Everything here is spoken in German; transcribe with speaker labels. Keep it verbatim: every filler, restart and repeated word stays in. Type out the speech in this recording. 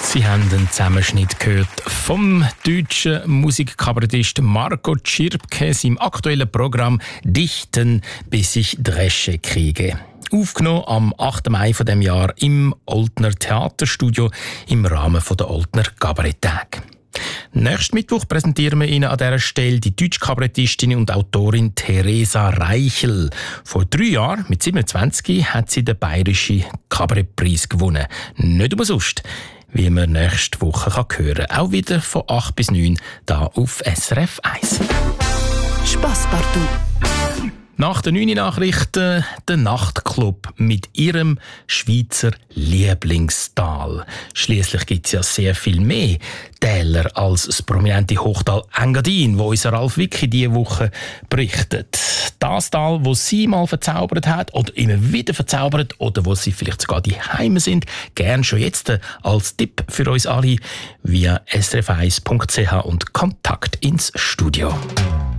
Speaker 1: Sie haben einen Zusammenschnitt gehört vom deutschen Musikkabarettist Marco Tschirpke, seinem aktuellen Programm «Dichten, bis ich Dresche kriege». Aufgenommen am achten Mai von dem Jahr im Oltner Theaterstudio im Rahmen der Oltner Kabaretttage. Nächsten Mittwoch präsentieren wir Ihnen an dieser Stelle die deutsche Kabarettistin und Autorin Theresa Reichel. Vor drei Jahren, mit siebenundzwanzig, hat sie den Bayerischen Kabarettpreis gewonnen. Nicht umsonst, wie man nächste Woche hören kann. Auch wieder von acht bis neun hier auf S R F eins.
Speaker 2: Spasspartout.
Speaker 1: Nach den neun Nachrichten der Nachtclub mit ihrem Schweizer Lieblingstal. Schliesslich gibt es ja sehr viel mehr Täler als das prominente Hochtal Engadin, wo unser Ralf Wicki diese Woche berichtet. Das Tal, wo sie mal verzaubert hat oder immer wieder verzaubert oder wo sie vielleicht sogar die Heime sind, gern schon jetzt als Tipp für uns alle via s r f eins punkt c h und Kontakt ins Studio.